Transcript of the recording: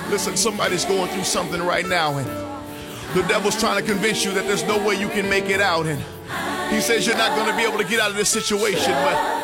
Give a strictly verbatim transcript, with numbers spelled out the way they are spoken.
Listen, somebody's going through something right now, and the devil's trying to convince you that there's no way you can make it out, and he says you're not going to be able to get out of this situation, but